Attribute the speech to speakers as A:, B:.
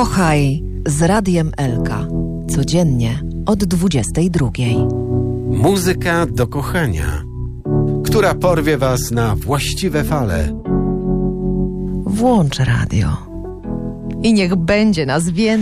A: Kochaj z Radiem Elka. Codziennie od 22.
B: Muzyka do kochania, która porwie was na właściwe fale.
A: Włącz radio i niech będzie nas więcej.